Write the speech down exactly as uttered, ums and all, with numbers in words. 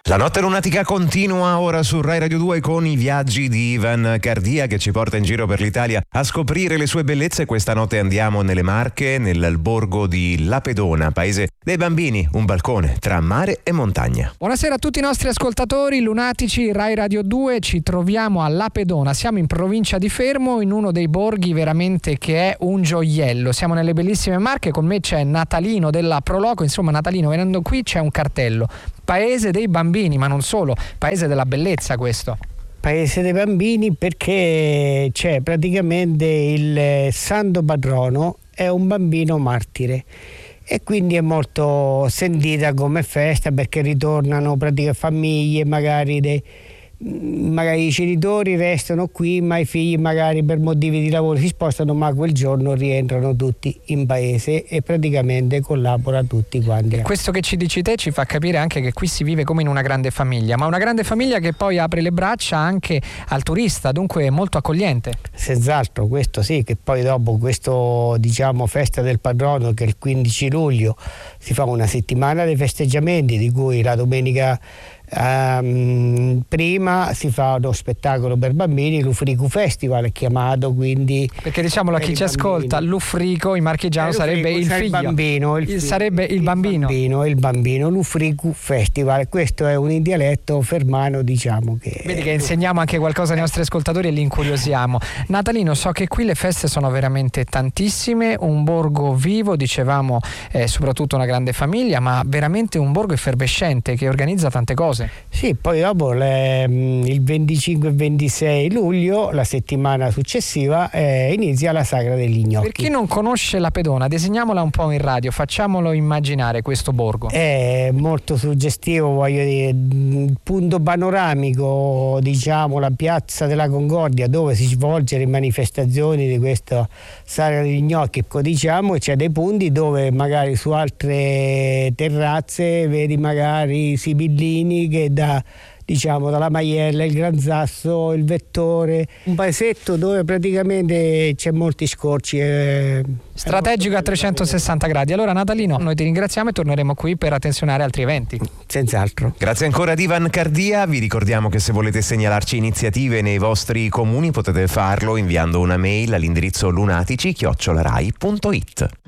La notte lunatica continua ora su Rai Radio due con i viaggi di Ivan Cardia che ci porta in giro per l'Italia a scoprire le sue bellezze. Questa notte andiamo nelle Marche, nel borgo di Lapedona, paese dei bambini, un balcone tra mare e montagna. Buonasera a tutti i nostri ascoltatori lunatici Rai Radio due, ci troviamo a Lapedona, siamo in provincia di Fermo, in uno dei borghi veramente che è un gioiello. Siamo nelle bellissime Marche, con me c'è Natalino della Proloco. Insomma, Natalino, venendo qui c'è un cartello: Paese dei bambini, ma non solo, paese della bellezza questo. Paese dei bambini perché c'è praticamente il santo patrono, è un bambino martire e quindi è molto sentita come festa perché ritornano praticamente famiglie, magari dei magari i genitori restano qui ma i figli magari per motivi di lavoro si spostano, ma quel giorno rientrano tutti in paese e praticamente collabora tutti quanti. E questo che ci dici te ci fa capire anche che qui si vive come in una grande famiglia, ma una grande famiglia che poi apre le braccia anche al turista, dunque è molto accogliente. Senz'altro, questo sì, che poi dopo questo diciamo festa del patrono, che è il quindici luglio, si fa una settimana dei festeggiamenti, di cui la domenica Um, prima si fa uno spettacolo per bambini, l'Ufrico Festival è chiamato, quindi perché diciamolo a chi ci ascolta, l'Ufrico in marchigiano eh, sarebbe il figlio, il bambino, il il, figlio, sarebbe il, il bambino. bambino il bambino l'Ufrico Festival. Questo è un dialetto fermano, diciamo che vedi che insegniamo anche qualcosa ai nostri ascoltatori e li incuriosiamo. Natalino, so che qui le feste sono veramente tantissime, un borgo vivo, dicevamo, eh, soprattutto una grande famiglia, ma veramente un borgo effervescente che organizza tante cose. Sì, poi dopo le, il venticinque e ventisei luglio, la settimana successiva, eh, inizia la sagra degli gnocchi. Per chi non conosce Lapedona, disegniamola un po' in radio, facciamolo immaginare questo borgo. È molto suggestivo, voglio dire, il punto panoramico, diciamo, la piazza della Concordia, dove si svolgono le manifestazioni di questa sagra degli gnocchi. Diciamo c'è dei punti dove magari su altre terrazze vedi magari i sibillini che da diciamo dalla Maiella, il Gran Sasso, il Vettore, un paesetto dove praticamente c'è molti scorci. Eh, strategico a trecentosessanta gradi. Allora Natalino, noi ti ringraziamo e torneremo qui per attenzionare altri eventi. Senz'altro. Grazie ancora ad Ivan Cardia. Vi ricordiamo che se volete segnalarci iniziative nei vostri comuni potete farlo inviando una mail all'indirizzo lunatici chiocciola rai punto it.